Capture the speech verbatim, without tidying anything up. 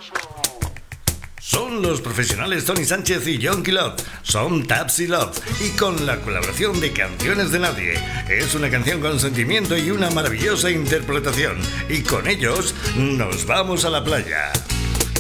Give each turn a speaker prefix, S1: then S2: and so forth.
S1: Son los profesionales Tony Sánchez y John Quilot. Son Tapsy Love y con la colaboración de Canciones de Nadie. Es una canción con sentimiento y una maravillosa interpretación. Y con ellos nos vamos a la playa.